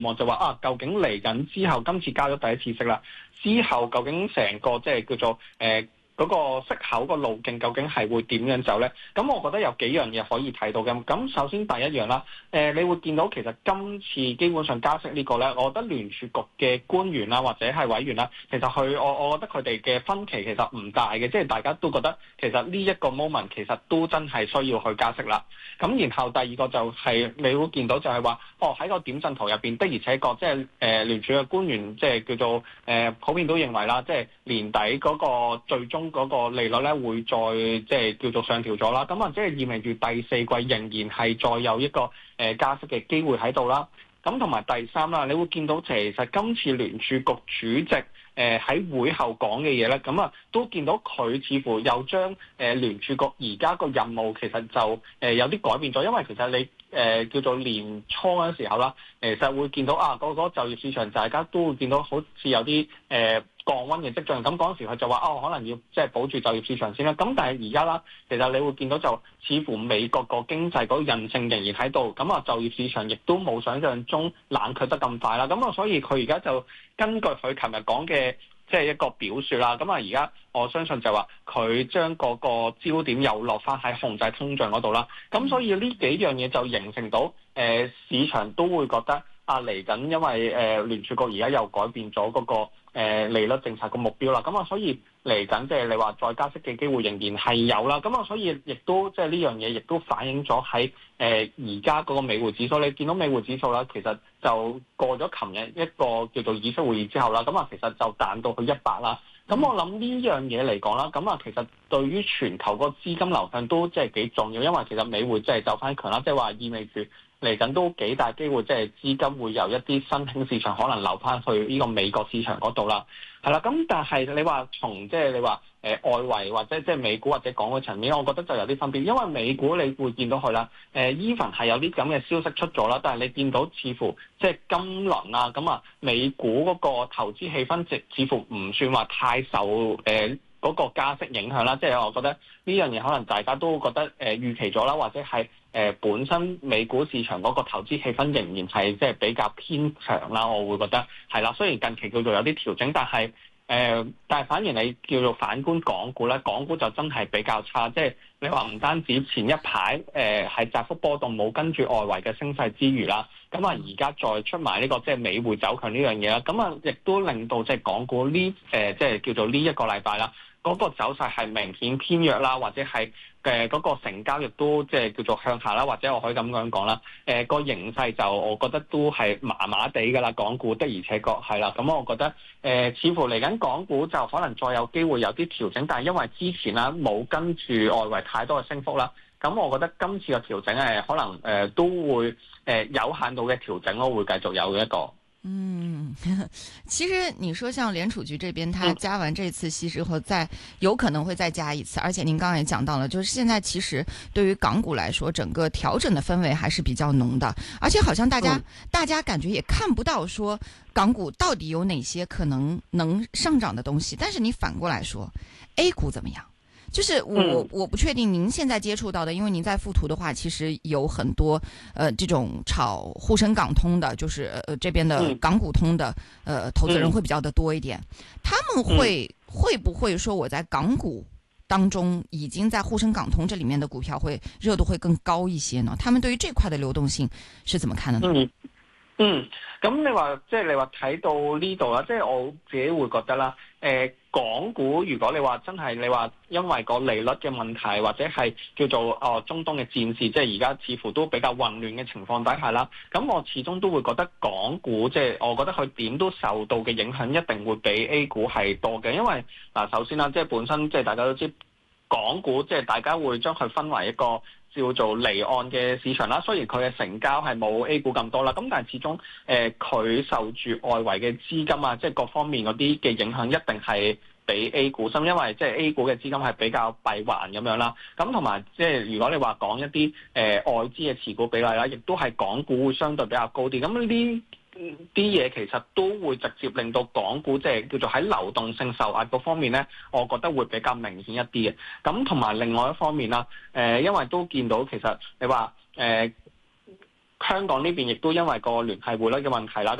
望就話究竟嚟緊之後今次加咗第一次息啦，之後究竟成個即係叫做嗰個息口個路徑究竟係會點樣走咧？咁我覺得有幾樣嘢可以睇到嘅。咁首先第一樣啦，你會見到其實今次基本上加息呢個咧，我覺得聯儲局嘅官員啦或者係委員啦，其實我覺得佢哋嘅分歧其實唔大嘅，即係大家都覺得其實呢一個 moment 其實都真係需要去加息啦。咁然後第二個就係你會見到就係話，喺個點陣圖入邊的而且確即係聯儲嘅官員即係叫做普遍都認為啦，即係年底嗰個最終嗰個利率咧會再即係叫做上調咗啦，咁即係意味住第四季仍然係再有一個加息嘅機會喺度啦。咁同埋第三啦，你會見到其實今次聯儲局主席喺會後講嘅嘢咧，咁都見到佢似乎又將聯儲局而家個任務其實就有啲改變咗，因為其實你叫做年初嗰陣時候啦，其實會見到嗰個就業市場大家都會見到好似有啲降溫嘅跡象，咁嗰陣時佢就話可能要即係保住就業市場先啦。咁但係而家啦，其實你會見到就似乎美國個經濟嗰個韌性仍然喺度，咁就業市場亦都冇想象中冷卻得咁快啦。咁所以佢而家就根據佢琴日講嘅即係一個表述啦。咁而家我相信就話佢將嗰個焦點又落翻喺控制通脹嗰度啦。咁所以呢幾樣嘢就形成到市場都會覺得嚟緊，因為聯儲局而家又改變咗嗰個利率政策個目標啦，咁所以嚟緊即係你話再加息嘅機會仍然係有啦，咁所以亦都即係呢樣嘢亦都反映咗喺而家嗰個美匯指數，你見到美匯指數啦，其實就過咗琴日一個叫做議息會議之後啦，咁其實就彈到去100啦。咁我諗呢樣嘢嚟講啦，咁其實對於全球個資金流向都即係幾重要，因為其實美匯即係走翻強啦，即係話意味住嚟緊都幾大機會，即係資金會由一啲新興市場可能流翻去呢個美國市場嗰度啦。係啦，咁但係你話從即係你話外圍或者即係美股或者港股層面，我覺得就有啲分別，因為美股你會見到佢啦，even 係有啲咁嘅消息出咗啦，但係你見到似乎即係今輪啊，咁美股嗰個投資氣氛似乎唔算話太受嗰個加息影響啦，即係我覺得呢樣嘢可能大家都覺得預期咗啦，或者係本身美股市場嗰個投資氣氛仍然係即係比較偏強啦，我會覺得係啦。雖然近期叫做有啲調整，但係反而你叫做反觀港股咧，港股就真係比較差，即係你話唔單止前一排係窄幅波動冇跟住外圍嘅升勢之餘啦，咁而家再出埋呢個即係美匯走強呢樣嘢啦，咁亦都令到即係港股呢即係叫做呢一個禮拜啦，嗰個走勢係明顯偏弱啦，或者係嗰個成交亦都即係叫做向下啦，或者我可以咁樣講啦。個形勢就我覺得都係麻麻地㗎啦，港股的而且確係啦。咁我覺得似乎嚟緊港股就可能再有機會有啲調整，但係因為之前啦冇跟住外圍太多嘅升幅啦，咁我覺得今次嘅調整可能都會有限度嘅調整咯，會繼續有一個。 其實你說像聯儲局這邊，它加完這次息之後，有可能會再加一次，而且您剛才也講到了，就是現在其實對於港股來說，整個調整的氛圍還是比較濃的，而且好像大家感覺也看不到說港股到底有哪些可能上漲的東西，但是你反過來說 A 股怎麼樣？就是我不確定您現在接觸到的，因為您在富途的話，其實有很多這種炒滬深港通的，就是這邊的港股通的投資人會比較的多一點。他們會不會說我在港股當中已經在滬深港通這裡面的股票會熱度會更高一些呢？他們對於這塊的流動性是怎麼看的呢？ 咁你話即係你話睇到呢度啦，即係我自己會覺得啦，港股如果你話真係你話因為個利率嘅問題，或者係叫做中東嘅戰事，即係而家似乎都比較混亂嘅情況底下啦，咁我始終都會覺得港股即係我覺得佢點都受到嘅影響一定會比 A 股係多嘅，因為首先啦，即係本身即係大家都知港股即係大家會將佢分為一個叫做離岸嘅市場啦，雖然佢嘅成交係冇 A 股咁多啦，咁但係始終佢受住外圍嘅資金啊，即係各方面嗰啲嘅影響一定係比 A 股深，因為即係 A 股嘅資金係比較閉環咁樣啦，咁同埋即係如果你話講一啲外資嘅持股比例啦，亦都係港股會相對比較高啲，咁呢啲嘢其實都會直接令到港股即係叫做喺流動性受壓嗰方面咧，我覺得會比較明顯一啲嘅。咁同埋另外一方面啦，因為都見到其實你話香港呢邊亦都因為個聯繫匯率嘅問題啦。